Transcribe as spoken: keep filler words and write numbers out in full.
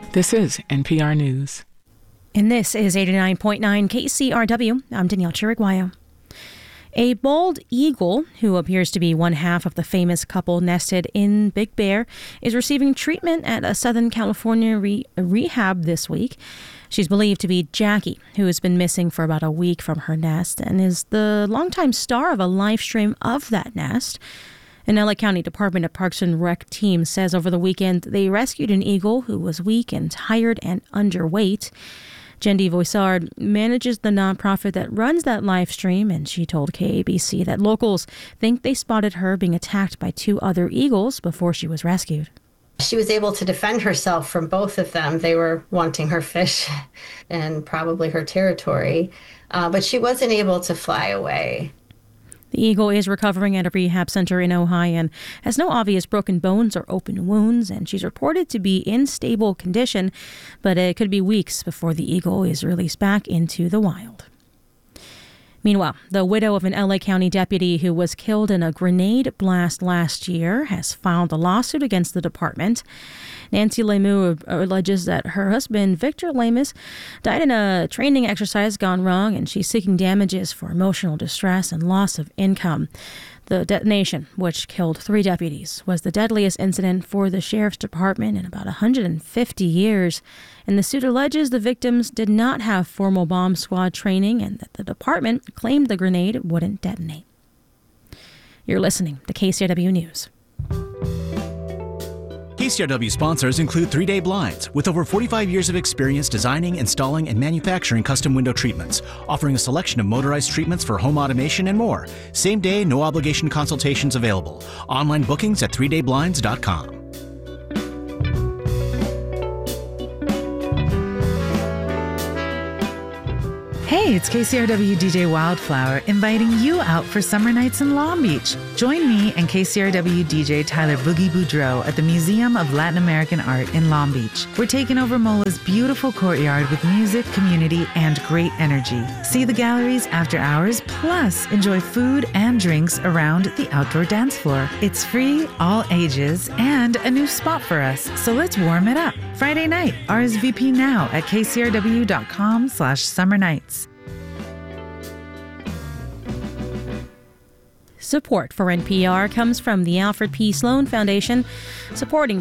This is N P R News. And this is eighty-nine point nine K C R W. I'm Danielle Chiriguayo. A bald eagle, who appears to be one half of the famous couple nested in Big Bear, is receiving treatment at a Southern California re- rehab this week. She's believed to be Jackie, who has been missing for about a week from her nest and is the longtime star of a live stream of that nest. An L A County Department of Parks and Rec team says over the weekend they rescued an eagle who was weak and tired and underweight. Jendi Voisard manages the nonprofit that runs that live stream, and she told K A B C that locals think they spotted her being attacked by two other eagles before she was rescued. She was able to defend herself from both of them. They were wanting her fish and probably her territory, uh, but she wasn't able to fly away. The eagle is recovering at a rehab center in Ojai and has no obvious broken bones or open wounds, and she's reported to be in stable condition, but it could be weeks before the eagle is released back into the wild. Meanwhile, the widow of an L A County deputy who was killed in a grenade blast last year has filed a lawsuit against the department. Nancy Lemieux alleges that her husband, Victor Lemus, died in a training exercise gone wrong, and she's seeking damages for emotional distress and loss of income. The detonation, which killed three deputies, was the deadliest incident for the sheriff's department in about one hundred fifty years. And the suit alleges the victims did not have formal bomb squad training and that the department claimed the grenade wouldn't detonate. You're listening to K C R W News. K C R W sponsors include three day Blinds, with over forty-five years of experience designing, installing, and manufacturing custom window treatments, offering a selection of motorized treatments for home automation and more. Same day, no obligation consultations available. Online bookings at three day blinds dot com. Hey, it's K C R W D J Wildflower inviting you out for summer nights in Long Beach. Join me and K C R W D J Tyler Boogie Boudreau at the Museum of Latin American Art in Long Beach. We're taking over MOLA's beautiful courtyard with music, community, and great energy. See the galleries after hours, plus enjoy food and drinks around the outdoor dance floor. It's free, all ages, and a new spot for us, so let's warm it up. Friday night, R S V P now at K C R W dot com slash summer nights. Support for N P R comes from the Alfred P. Sloan Foundation, supporting